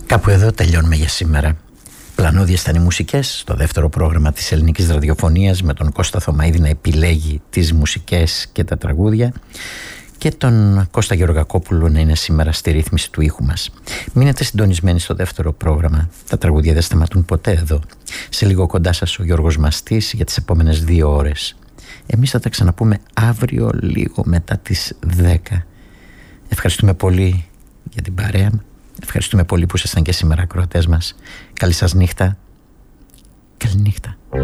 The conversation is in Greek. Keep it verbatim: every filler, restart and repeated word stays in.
Κάπου εδώ τελειώνουμε για σήμερα. Πλανώδιες ήταν οι μουσικές στο δεύτερο πρόγραμμα της ελληνικής ραδιοφωνίας, με τον Κώστα Θωμαίδη να επιλέγει τις μουσικές και τα τραγούδια και τον Κώστα Γεωργακόπουλο να είναι σήμερα στη ρύθμιση του ήχου μας. Μείνετε συντονισμένοι στο δεύτερο πρόγραμμα. Τα τραγούδια δεν σταματούν ποτέ εδώ. Σε λίγο κοντά σας ο Γιώργος Μαστής για τις επόμενες δύο ώρες. Εμείς θα τα ξαναπούμε αύριο λίγο μετά τις δέκα. Ευχαριστούμε πολύ για την παρέα. Ευχαριστούμε πολύ που ήσασταν και σήμερα ακροατές μας. Καλή σας νύχτα. Καλή νύχτα.